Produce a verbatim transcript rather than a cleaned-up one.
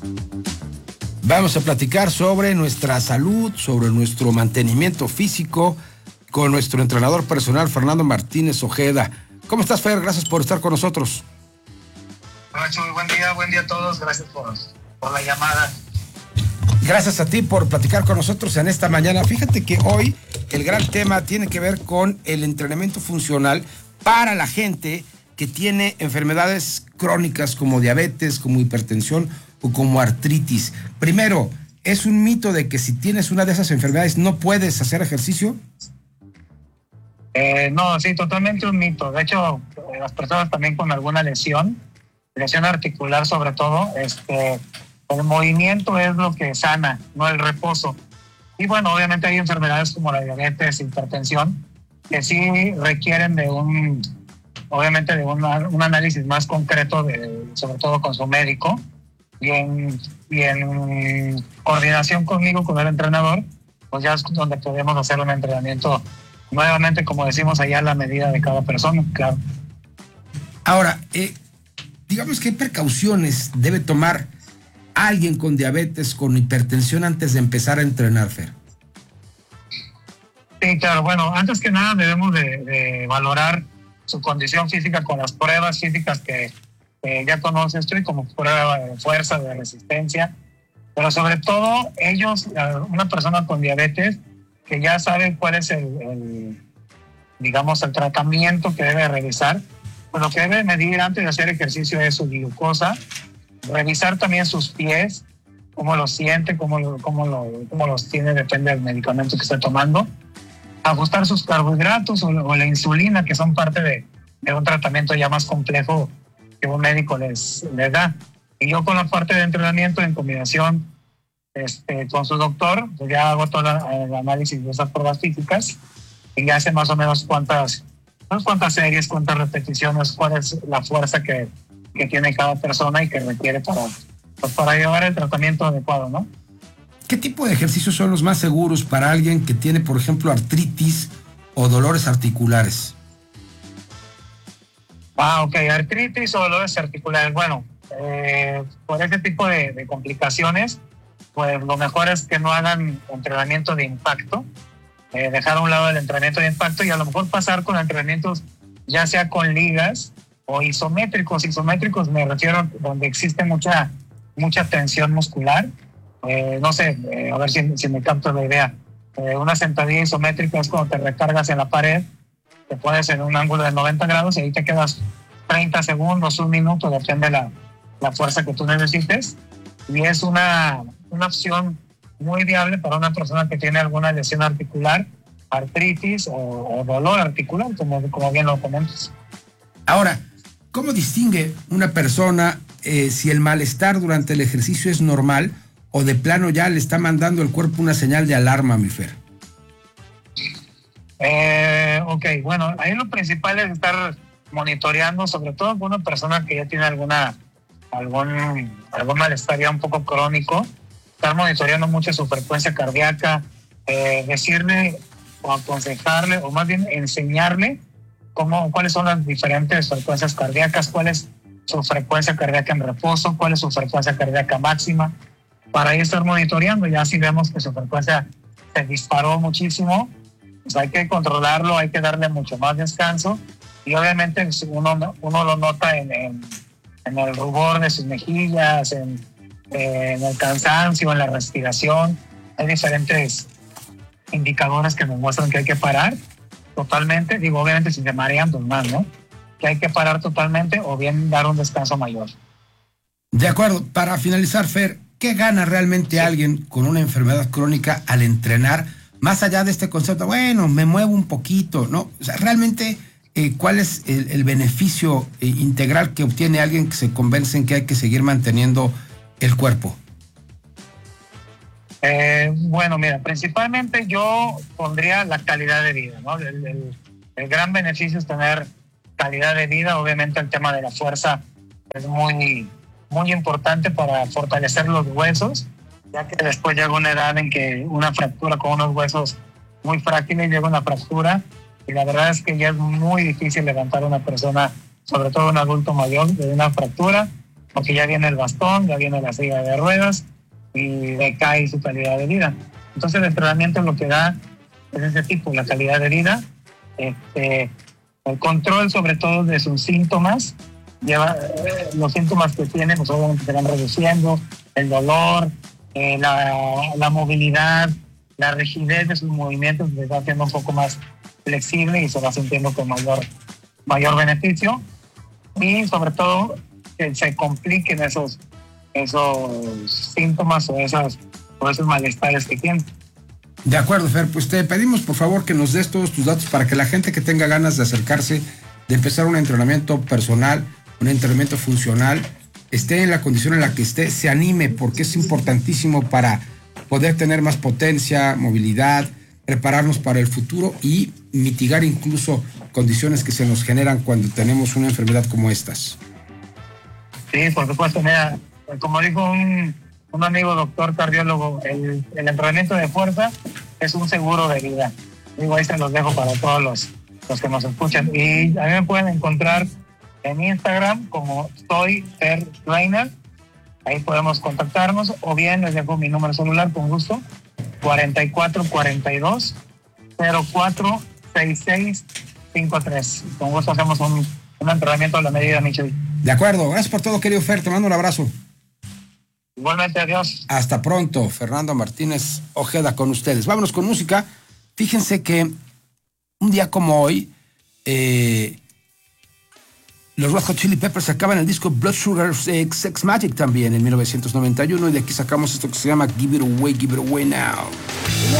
Vamos a platicar sobre nuestra salud, sobre nuestro mantenimiento físico con nuestro entrenador personal, Fernando Martínez Ojeda. ¿Cómo estás, Fer? Gracias por estar con nosotros. Nacho, buen día, buen día a todos. Gracias por, por la llamada. Gracias a ti por platicar con nosotros en esta mañana. Fíjate que hoy el gran tema tiene que ver con el entrenamiento funcional para la gente que tiene enfermedades crónicas como diabetes, como hipertensión o como artritis. Primero, ¿es un mito de que si tienes una de esas enfermedades no puedes hacer ejercicio? Eh, no, sí, totalmente un mito. De hecho, las personas también con alguna lesión, lesión articular sobre todo, este, el movimiento es lo que sana, no el reposo. Y bueno, obviamente hay enfermedades como la diabetes, hipertensión, que sí requieren de un, obviamente de una, un análisis más concreto, de, sobre todo con su médico, y en, y en coordinación conmigo, con el entrenador, pues ya es donde podemos hacer un entrenamiento nuevamente, como decimos allá, a la medida de cada persona, claro. Ahora, eh, digamos, ¿qué precauciones debe tomar alguien con diabetes, con hipertensión antes de empezar a entrenar, Fer? Sí, claro. Bueno, antes que nada debemos de, de valorar su condición física con las pruebas físicas que, que ya conoces tú, como prueba de fuerza, de resistencia. Pero sobre todo, ellos, una persona con diabetes, que ya sabe cuál es el, el digamos, el tratamiento que debe realizar, pues lo que debe medir antes de hacer ejercicio es su glucosa, revisar también sus pies, cómo los siente, cómo, lo, cómo, lo, cómo los tiene, depende del medicamento que esté tomando, ajustar sus carbohidratos o, o la insulina, que son parte de, de un tratamiento ya más complejo que un médico les, les da. Y yo con la parte de entrenamiento en combinación este, con su doctor, pues ya hago todo el análisis de esas pruebas físicas y ya sé más o menos cuántas, pues cuántas series, cuántas repeticiones, cuál es la fuerza que, que tiene cada persona y que requiere para, pues para llevar el tratamiento adecuado, ¿no? ¿Qué tipo de ejercicios son los más seguros para alguien que tiene, por ejemplo, artritis o dolores articulares? Ah, ok, artritis o dolores articulares. Bueno, eh, por ese tipo de, de complicaciones, pues lo mejor es que no hagan entrenamiento de impacto, eh, dejar a un lado el entrenamiento de impacto y a lo mejor pasar con entrenamientos ya sea con ligas o isométricos. Isométricos me refiero a donde existe mucha, mucha tensión muscular. Eh, no sé, eh, a ver si, si me capto la idea. Eh, una sentadilla isométrica es cuando te recargas en la pared, te pones en un ángulo de noventa grados y ahí te quedas treinta segundos, un minuto, depende de la, la fuerza que tú necesites. Y es una, una opción muy viable para una persona que tiene alguna lesión articular, artritis o, o dolor articular, como, como bien lo comentas. Ahora, ¿cómo distingue una persona eh, si el malestar durante el ejercicio es normal o de plano ya le está mandando el cuerpo una señal de alarma, mi Fer? Eh, ok, bueno, ahí lo principal es estar monitoreando, sobre todo con una persona que ya tiene alguna algún, algún malestar ya un poco crónico, estar monitoreando mucho su frecuencia cardíaca, eh, decirle o aconsejarle, o más bien enseñarle cómo, cuáles son las diferentes frecuencias cardíacas, cuál es su frecuencia cardíaca en reposo, cuál es su frecuencia cardíaca máxima, para ahí estar monitoreando. Ya si vemos que su frecuencia se disparó muchísimo, pues hay que controlarlo, hay que darle mucho más descanso y obviamente uno, uno lo nota en, en, en el rubor de sus mejillas, en, en el cansancio, en la respiración. Hay diferentes indicadores que nos muestran que hay que parar totalmente. Digo, obviamente si se marean, pues más, ¿no? Que hay que parar totalmente o bien dar un descanso mayor. De acuerdo. Para finalizar, Fer, ¿qué gana realmente sí. alguien con una enfermedad crónica al entrenar? Más allá de este concepto, bueno, me muevo un poquito, ¿no? O sea, realmente, eh, ¿cuál es el, el beneficio eh, integral que obtiene alguien que se convence en que hay que seguir manteniendo el cuerpo? Eh, bueno, mira, principalmente yo pondría la calidad de vida, ¿no? El, el, el gran beneficio es tener calidad de vida. Obviamente el tema de la fuerza es muy, muy importante para fortalecer los huesos, ya que después llega una edad en que una fractura con unos huesos muy frágiles, llega una fractura y la verdad es que ya es muy difícil levantar a una persona, sobre todo un adulto mayor, de una fractura. porque ya viene el bastón, ya viene la silla de ruedas y decae su calidad de vida. Entonces el entrenamiento lo que da es ese tipo, la calidad de vida, este, el control sobre todo de sus síntomas, lleva, eh, los síntomas que tiene pues obviamente se van reduciendo, el dolor, eh, la, la movilidad, la rigidez de sus movimientos se va haciendo un poco más flexible y se va sintiendo con mayor, mayor beneficio, y sobre todo que se compliquen esos, esos síntomas o, esas, o esos malestares que tienen. De acuerdo, Fer, pues te pedimos por favor que nos des todos tus datos para que la gente que tenga ganas de acercarse, de empezar un entrenamiento personal, un entrenamiento funcional, esté en la condición en la que esté, se anime, porque es importantísimo para poder tener más potencia, movilidad, prepararnos para el futuro y mitigar incluso condiciones que se nos generan cuando tenemos una enfermedad como estas. Sí, por supuesto, mira, como dijo un, un amigo doctor cardiólogo, el, el entrenamiento de fuerza es un seguro de vida. Digo, ahí se los dejo para todos los, los que nos escuchan. Y a mí me pueden encontrar en Instagram como Soy Fer Trainer. Ahí podemos contactarnos, o bien les dejo mi número celular con gusto, cuarenta y cuatro cuarenta y dos cero cuatro sesenta y seis cincuenta y tres. Con gusto hacemos un, un entrenamiento a la medida, Michel. De acuerdo, gracias por todo, querido Fer, te mando un abrazo. Igualmente, adiós. Hasta pronto, Fernando Martínez Ojeda con ustedes. Vámonos con música. Fíjense que un día como hoy, eh, los Red Hot Chili Peppers sacaban el disco Blood Sugar Sex, Sex Magic también en mil novecientos noventa y uno, y de aquí sacamos esto que se llama Give It Away, Give It Away Now.